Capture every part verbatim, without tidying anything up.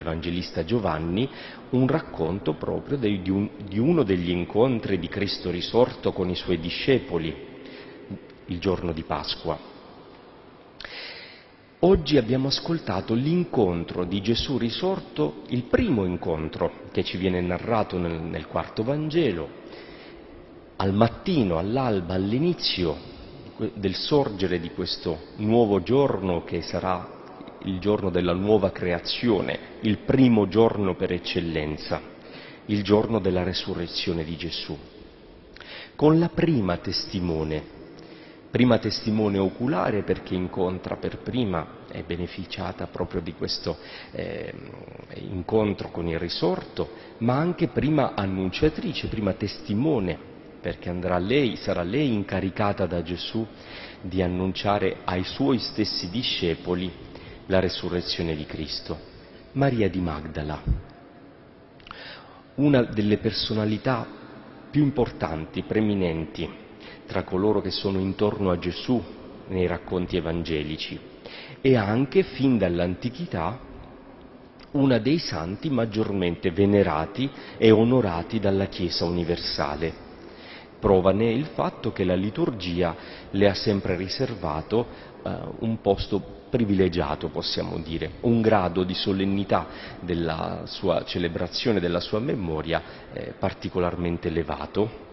Evangelista Giovanni un racconto proprio di, un, di uno degli incontri di Cristo risorto con i suoi discepoli il giorno di Pasqua. Oggi abbiamo ascoltato l'incontro di Gesù risorto, il primo incontro che ci viene narrato nel, nel quarto Vangelo, al mattino, all'alba, all'inizio del sorgere di questo nuovo giorno che sarà il giorno della nuova creazione, il primo giorno per eccellenza, il giorno della resurrezione di Gesù. Con la prima testimone, prima testimone oculare perché incontra per prima, è beneficiata proprio di questo eh, incontro con il risorto, ma anche prima annunciatrice, prima testimone, perché andrà lei, sarà lei incaricata da Gesù di annunciare ai suoi stessi discepoli la resurrezione di Cristo. Maria di Magdala, una delle personalità più importanti, preeminenti, tra coloro che sono intorno a Gesù nei racconti evangelici, e anche, fin dall'antichità, una dei santi maggiormente venerati e onorati dalla Chiesa universale. Prova ne è il fatto che la liturgia le ha sempre riservato eh, un posto privilegiato, possiamo dire, un grado di solennità della sua celebrazione, della sua memoria eh, particolarmente elevato.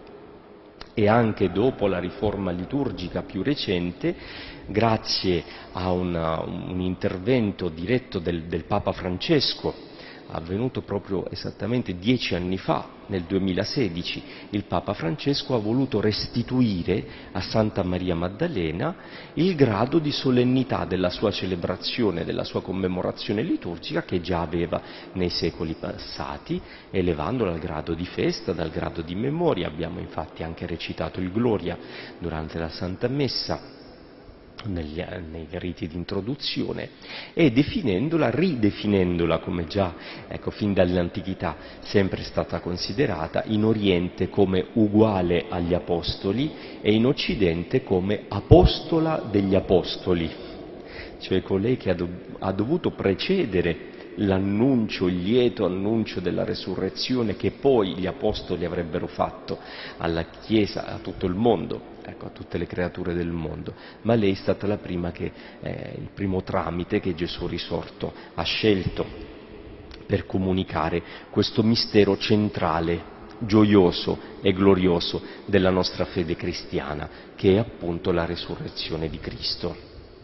E anche dopo la riforma liturgica più recente, grazie a una, un intervento diretto del, del Papa Francesco, avvenuto proprio esattamente dieci anni fa, nel duemilasedici, il Papa Francesco ha voluto restituire a Santa Maria Maddalena il grado di solennità della sua celebrazione, della sua commemorazione liturgica che già aveva nei secoli passati, elevandola al grado di festa, dal grado di memoria. Abbiamo infatti anche recitato il Gloria durante la Santa Messa, Negli, nei riti di introduzione, e definendola, ridefinendola come già ecco, fin dall'antichità sempre stata considerata, in Oriente come uguale agli Apostoli e in Occidente come apostola degli Apostoli, cioè colei che ha, do, ha dovuto precedere l'annuncio, il lieto annuncio della resurrezione che poi gli Apostoli avrebbero fatto alla Chiesa, a tutto il mondo, ecco, a tutte le creature del mondo, ma lei è stata la prima che, eh, il primo tramite che Gesù risorto ha scelto per comunicare questo mistero centrale, gioioso e glorioso della nostra fede cristiana, che è appunto la resurrezione di Cristo,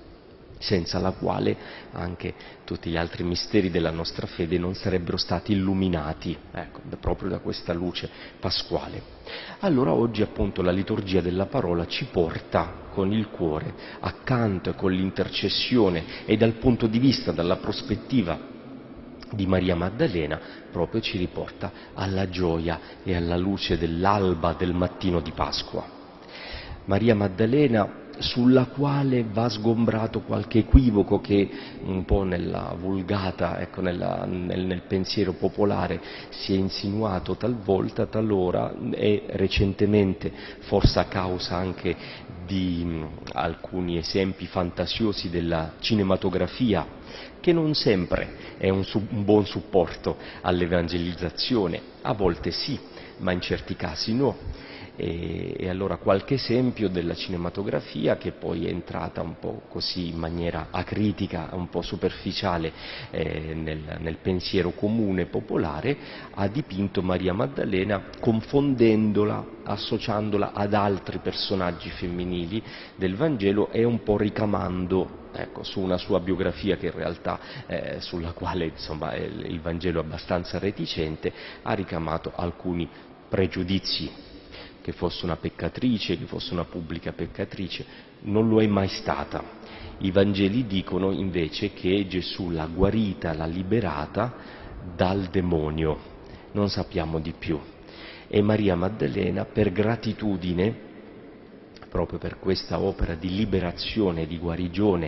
senza la quale anche tutti gli altri misteri della nostra fede non sarebbero stati illuminati, ecco, proprio da questa luce pasquale. Allora oggi appunto la liturgia della parola ci porta con il cuore, accanto e con l'intercessione e dal punto di vista, dalla prospettiva di Maria Maddalena, proprio ci riporta alla gioia e alla luce dell'alba del mattino di Pasqua. Maria Maddalena, sulla quale va sgombrato qualche equivoco che un po' nella vulgata, ecco, nella, nel, nel pensiero popolare si è insinuato talvolta, talora, e recentemente, forse a causa anche di mh, alcuni esempi fantasiosi della cinematografia, che non sempre è un, un buon supporto all'evangelizzazione, a volte sì, ma in certi casi no. E, e allora qualche esempio della cinematografia, che poi è entrata un po' così in maniera acritica, un po' superficiale eh, nel, nel pensiero comune popolare, ha dipinto Maria Maddalena confondendola, associandola ad altri personaggi femminili del Vangelo e un po' ricamando, ecco, su una sua biografia che in realtà eh, sulla quale insomma il, il Vangelo è abbastanza reticente, ha ricamato alcuni pregiudizi, che fosse una peccatrice, che fosse una pubblica peccatrice. Non lo è mai stata. I Vangeli dicono invece che Gesù l'ha guarita, l'ha liberata dal demonio, non sappiamo di più. E Maria Maddalena, per gratitudine, proprio per questa opera di liberazione e di guarigione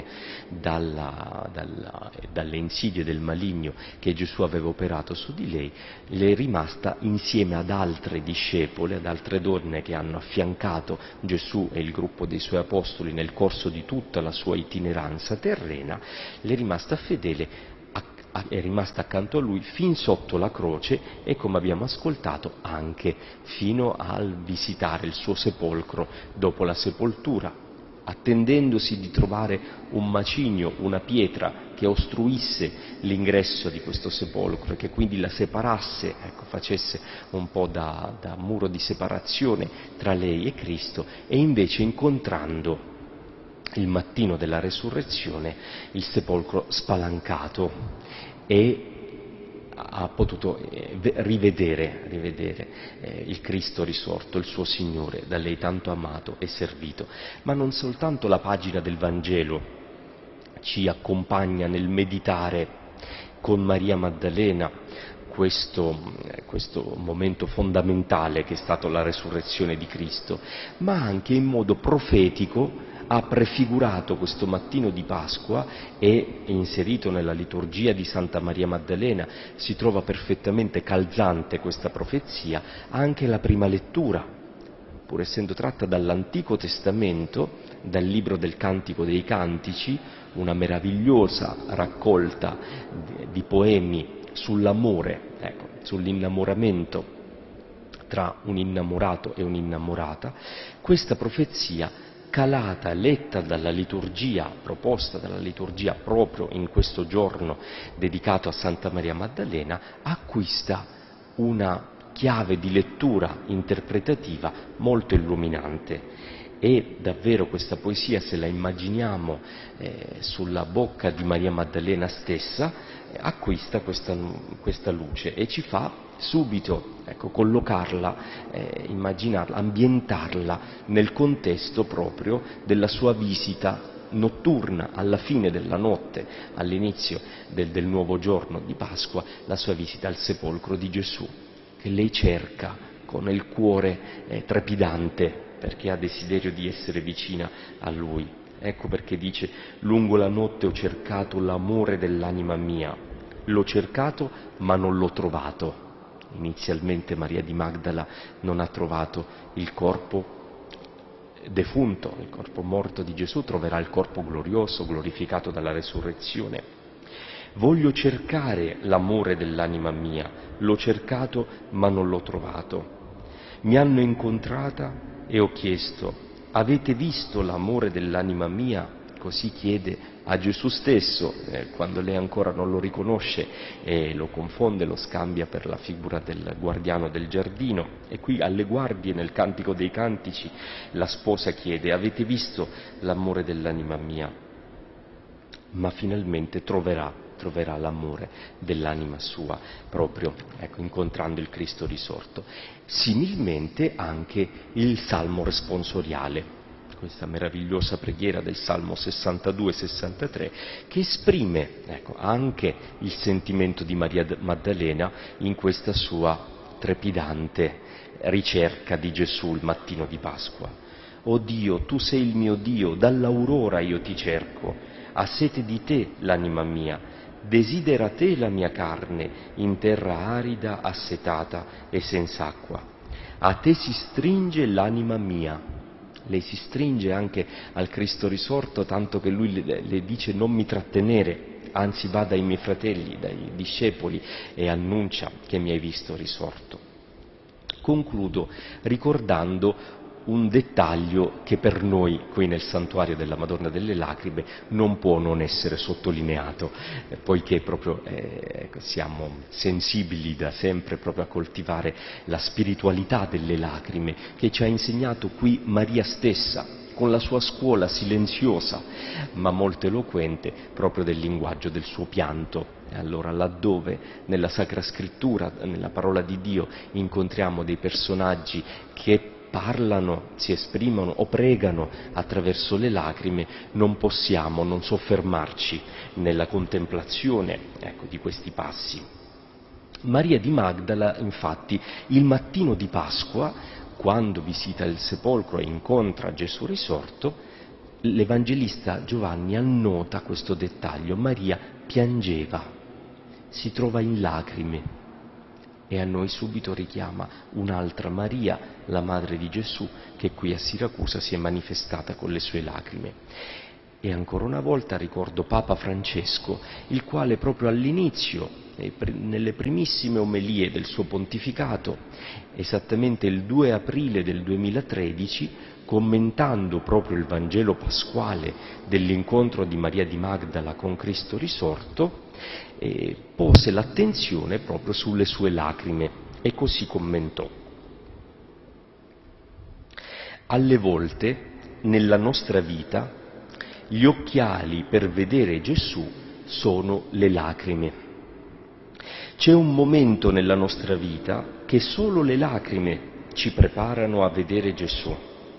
dalla, dalla, dalle insidie del maligno che Gesù aveva operato su di lei, le è rimasta insieme ad altre discepole, ad altre donne che hanno affiancato Gesù e il gruppo dei suoi apostoli nel corso di tutta la sua itineranza terrena, le è rimasta fedele è rimasta accanto a lui fin sotto la croce e, come abbiamo ascoltato, anche fino al visitare il suo sepolcro dopo la sepoltura, attendendosi di trovare un macigno, una pietra che ostruisse l'ingresso di questo sepolcro e che quindi la separasse, ecco, facesse un po' da, da muro di separazione tra lei e Cristo, e invece incontrando il mattino della resurrezione il sepolcro spalancato e ha potuto rivedere, rivedere eh, il Cristo risorto, il suo Signore, da lei tanto amato e servito. Ma non soltanto la pagina del Vangelo ci accompagna nel meditare con Maria Maddalena questo, questo momento fondamentale che è stato la resurrezione di Cristo, ma anche in modo profetico ha prefigurato questo mattino di Pasqua e, inserito nella liturgia di Santa Maria Maddalena, si trova perfettamente calzante questa profezia anche la prima lettura, pur essendo tratta dall'Antico Testamento, dal libro del Cantico dei Cantici, una meravigliosa raccolta di poemi sull'amore, ecco, sull'innamoramento tra un innamorato e un'innamorata. Questa profezia, calata, letta dalla liturgia, proposta dalla liturgia proprio in questo giorno dedicato a Santa Maria Maddalena, acquista una chiave di lettura interpretativa molto illuminante. E davvero questa poesia, se la immaginiamo eh, sulla bocca di Maria Maddalena stessa, eh, acquista questa, questa luce e ci fa subito, ecco, collocarla, eh, immaginarla, ambientarla nel contesto proprio della sua visita notturna, alla fine della notte, all'inizio del, del nuovo giorno di Pasqua, la sua visita al sepolcro di Gesù, che lei cerca con il cuore eh, trepidante, perché ha desiderio di essere vicina a Lui. Ecco perché dice: lungo la notte ho cercato l'amore dell'anima mia, l'ho cercato ma non l'ho trovato. Inizialmente Maria di Magdala non ha trovato il corpo defunto, il corpo morto di Gesù, troverà il corpo glorioso, glorificato dalla resurrezione. Voglio cercare l'amore dell'anima mia, l'ho cercato ma non l'ho trovato. Mi hanno incontrata e ho chiesto: avete visto l'amore dell'anima mia? Così chiede a Gesù stesso, eh, quando lei ancora non lo riconosce e lo confonde, lo scambia per la figura del guardiano del giardino. E qui alle guardie, nel Cantico dei Cantici, la sposa chiede: avete visto l'amore dell'anima mia? Ma finalmente troverà troverà l'amore dell'anima sua, proprio, ecco, incontrando il Cristo risorto. Similmente anche il Salmo responsoriale, questa meravigliosa preghiera del Salmo sessantadue sessantatré, che esprime, ecco, anche il sentimento di Maria Maddalena in questa sua trepidante ricerca di Gesù il mattino di Pasqua. O Dio, tu sei il mio Dio, dall'aurora io ti cerco, ha sete di te l'anima mia, desidera te la mia carne in terra arida, assetata e senza acqua. A te si stringe l'anima mia. Lei si stringe anche al Cristo risorto, tanto che lui le, le dice: non mi trattenere, anzi va dai miei fratelli, dai discepoli, e annuncia che mi hai visto risorto. Concludo ricordando un dettaglio che per noi qui nel santuario della Madonna delle Lacrime non può non essere sottolineato, eh, poiché proprio eh, siamo sensibili da sempre proprio a coltivare la spiritualità delle lacrime che ci ha insegnato qui Maria stessa, con la sua scuola silenziosa ma molto eloquente proprio del linguaggio del suo pianto. E allora, laddove nella Sacra Scrittura, nella parola di Dio, incontriamo dei personaggi che parlano, si esprimono o pregano attraverso le lacrime, non possiamo non soffermarci nella contemplazione, ecco, di questi passi. Maria di Magdala, infatti, il mattino di Pasqua, quando visita il sepolcro e incontra Gesù risorto, l'Evangelista Giovanni annota questo dettaglio: Maria piangeva, si trova in lacrime. E a noi subito richiama un'altra Maria, la madre di Gesù, che qui a Siracusa si è manifestata con le sue lacrime. E ancora una volta ricordo Papa Francesco, il quale proprio all'inizio, nelle primissime omelie del suo pontificato, esattamente il due aprile del duemilatredici, commentando proprio il Vangelo pasquale dell'incontro di Maria di Magdala con Cristo risorto, eh, pose l'attenzione proprio sulle sue lacrime e così commentò: alle volte nella nostra vita gli occhiali per vedere Gesù sono le lacrime. C'è un momento nella nostra vita che solo le lacrime ci preparano a vedere Gesù.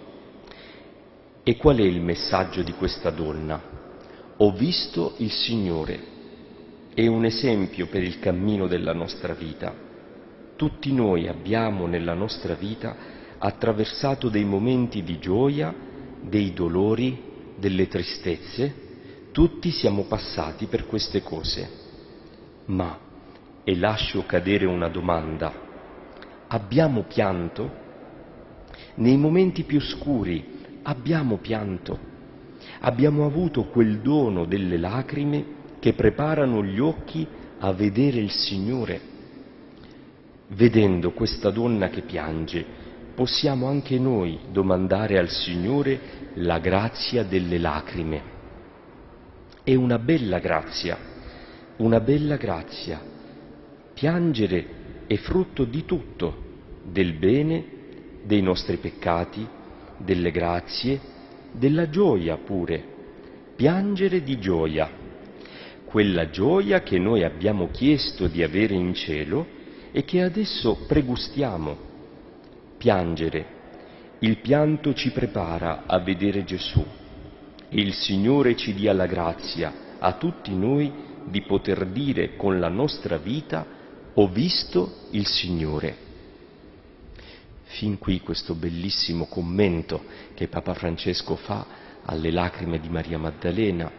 E qual è il messaggio di questa donna? Ho visto il Signore. È un esempio per il cammino della nostra vita. Tutti noi abbiamo nella nostra vita attraversato dei momenti di gioia, dei dolori, delle tristezze. Tutti siamo passati per queste cose. Ma, e lascio cadere una domanda, abbiamo pianto? Nei momenti più scuri abbiamo pianto? Abbiamo avuto quel dono delle lacrime che preparano gli occhi a vedere il Signore? Vedendo questa donna che piange, possiamo anche noi domandare al Signore la grazia delle lacrime. È una bella grazia, una bella grazia. Piangere è frutto di tutto, del bene, dei nostri peccati, delle grazie, della gioia pure. Piangere di gioia, quella gioia che noi abbiamo chiesto di avere in cielo e che adesso pregustiamo. Piangere. Il pianto ci prepara a vedere Gesù e il Signore ci dia la grazia a tutti noi di poter dire con la nostra vita: ho visto il Signore. Fin qui questo bellissimo commento che Papa Francesco fa alle lacrime di Maria Maddalena.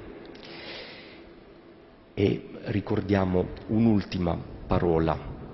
E ricordiamo un'ultima parola.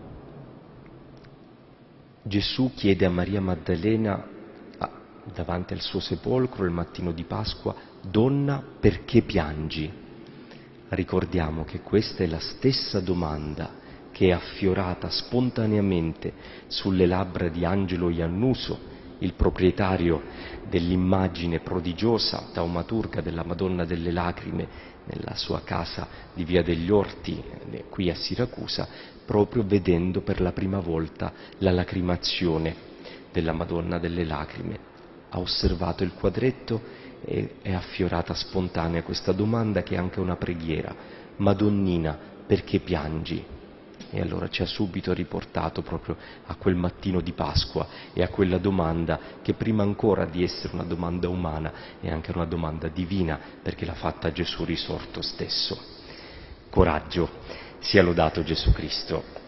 Gesù chiede a Maria Maddalena, davanti al suo sepolcro il mattino di Pasqua: donna, perché piangi? Ricordiamo che questa è la stessa domanda che è affiorata spontaneamente sulle labbra di Angelo Iannuso, il proprietario dell'immagine prodigiosa taumaturga della Madonna delle Lacrime nella sua casa di Via degli Orti, qui a Siracusa, proprio vedendo per la prima volta la lacrimazione della Madonna delle Lacrime. Ha osservato il quadretto e è affiorata spontanea questa domanda che è anche una preghiera: Madonnina, perché piangi? E allora ci ha subito riportato proprio a quel mattino di Pasqua e a quella domanda che prima ancora di essere una domanda umana è anche una domanda divina, perché l'ha fatta Gesù risorto stesso. Coraggio, sia lodato Gesù Cristo.